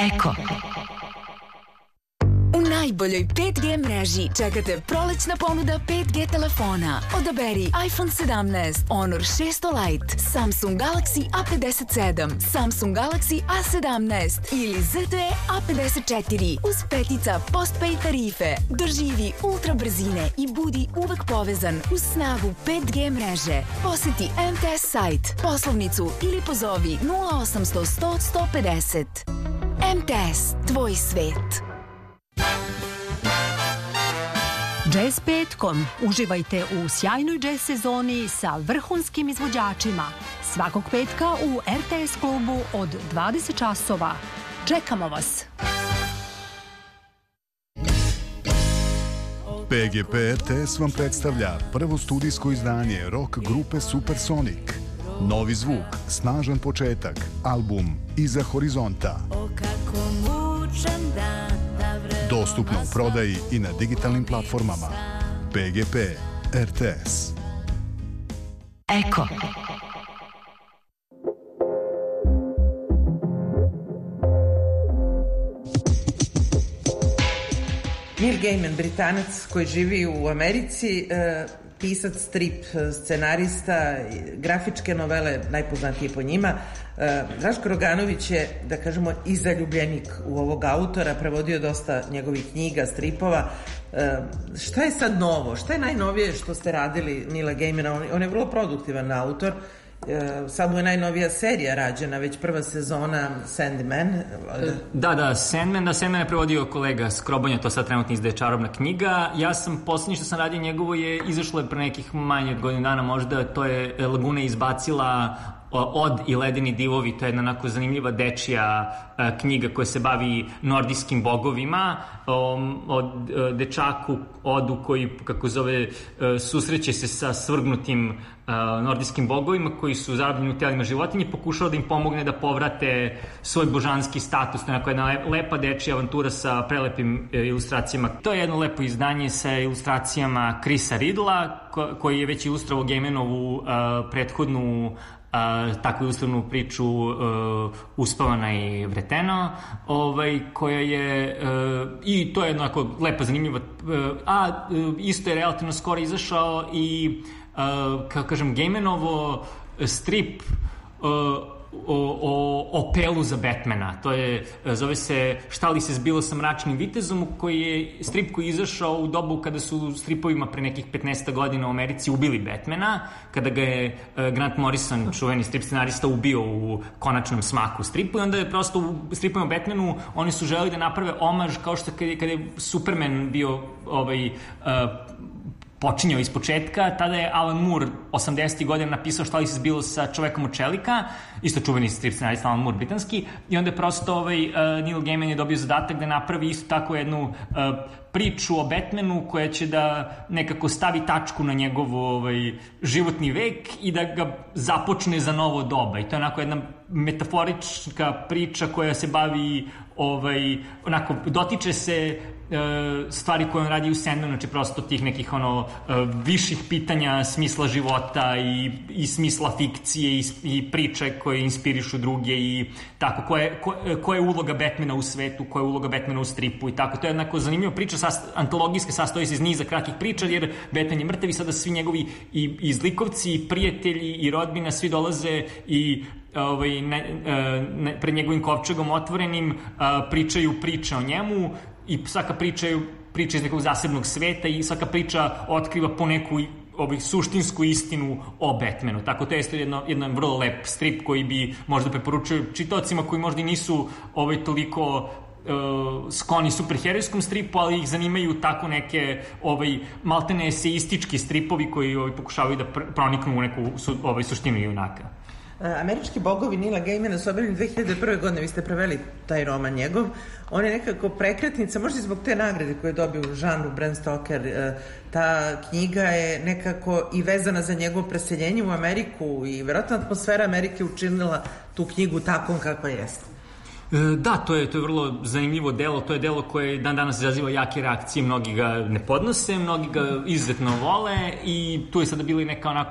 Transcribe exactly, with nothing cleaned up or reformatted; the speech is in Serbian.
Eko. U najboljoj pet G mreži čekate prolećna ponuda pet G telefona. Odaberi iPhone sedamnaest, Honor šesto Lite, Samsung Galaxy A pedeset sedam, Samsung Galaxy A sedamnaest ili Z T E A pedeset četiri uz petica postpaid tarife. Doživi ultra brzine i budi uvek povezan uz snagu pet G mreže. Poseti M T S sajt, poslovnicu ili pozovi nula osamsto sto sto pedeset. M T S, tvoj svet. Jazz petkom. Uživajte u sjajnoj jazz sezoni sa vrhunskim izvođačima. Svakog petka u R T S klubu od dvadeset časova. Čekamo vas! P G P R T S vam predstavlja prvo studijsko izdanje rock grupe Supersonic. Novi zvuk, snažan početak, album Iza horizonta. Dostupno u prodaji i na digitalnim platformama. P G P R T S. Eko. Neil Gaiman, Britanac koji živi u Americi, pisac, strip, scenarista, grafičke novele, najpoznatije po njima. Draško Roganović je, da kažemo, i zaljubljenik u ovog autora, prevodio dosta njegovih knjiga, stripova. Šta je sad novo? Šta je najnovije što ste radili Neila Gaimana? On je vrlo produktivan autor. Sad mu je najnovija serija rađena, već prva sezona Sandman. Da, da, Sandman, da, Sandman je prevodio kolega Skrobonja, to sad trenutno izdaje čarobna knjiga. Ja sam, poslednje što sam radio njegovo je izašlo je pre nekih manje od godinu dana možda, to je Laguna izbacila Od i ledeni divovi, to je jedna onako zanimljiva dečija uh, knjiga koja se bavi nordijskim bogovima, um, od uh, dečaku Odu koji, kako zove, uh, susreće se sa svrgnutim uh, nordijskim bogovima koji su zarobljeni u telima životinje, pokušava da im pomogne da povrate svoj božanski status. To je onako jedna lepa dečija avantura sa prelepim uh, ilustracijama. To je jedno lepo izdanje sa ilustracijama Chrisa Riddla, ko, koji je već ilustrovao Gaimanovu uh, prethodnu Uh, takvu ilustrovnu priču uh, Uspavana i vreteno, ovaj, koja je uh, i to je jednako lepa, zanimljiva, uh, a uh, isto je relativno skoro izašao i uh, kako kažem, Gaimanovo strip uh, O, o, o pelu za Batmana. To je, zove se Šta li se zbilo sa mračnim vitezom, koji je strip koji je izašao u dobu kada su stripovima pre nekih petnaest godina u Americi ubili Batmana, kada ga je Grant Morrison, čuveni strip scenarista, ubio u konačnom smaku stripu, i onda je prosto u stripovima o Batmanu oni su želeli da naprave omaž kao što kada je, kada je Superman bio ovaj, uh, počinjao iz početka. Tada je Alan Moore osamdesetih godina napisao Šta li se zbilo sa čovekom od čelika, isto čuveni strip scenarista Alan Moore britanski, i onda je prosto ovaj, uh, Neil Gaiman je dobio zadatak da napravi isto tako jednu uh, priču o Batmanu koja će da nekako stavi tačku na njegov ovaj, životni vek i da ga započne za novo doba. I to je onako jedna metaforička priča koja se bavi ovaj, onako, dotiče se stvari koje on radi u Sandmanu, znači prosto tih nekih ono viših pitanja smisla života i, i smisla fikcije i, i priče koje inspirišu druge i tako, koja je, ko, koja je uloga Batmana u svetu, koja je uloga Batmana u stripu i tako. To je jednako zanimljiva priča, sast, antologijska, sastoji se iz niza kratkih priča, jer Batman je mrtav i sada svi njegovi i, i zlikovci, i prijatelji i rodbina, svi dolaze i ovaj, ne, ne, pred njegovim kovčegom otvorenim pričaju priče o njemu, i svaka priča je priča iz nekog zasebnog sveta i svaka priča otkriva po neku ovaj, suštinsku istinu o Batmanu. Tako to je jedno, jedan vrlo lep strip koji bi možda preporučio čitaocima koji možda nisu ovaj, toliko uh, skloni superherojskom stripu, ali ih zanimaju tako neke ovaj, maltene eseistički stripovi koji ovaj, pokušavaju da pr proniknu u neku su, ovaj, suštinu junaka. Američki bogovi Neila Gaimana su objavljeni dve hiljade prve. godine, vi ste preveli taj roman njegov. On je nekako prekretnica, možda i zbog te nagrade koje je dobio u žanru Bram Stoker. Ta knjiga je nekako i vezana za njegovo preseljenje u Ameriku i verovatno atmosfera Amerike učinila tu knjigu takvom kakva jeste. Da, to je, to je vrlo zanimljivo delo, to je delo koje dan danas izaziva jake reakcije, mnogi ga ne podnose, mnogi ga izuzetno vole i tu je sada bila i neka onako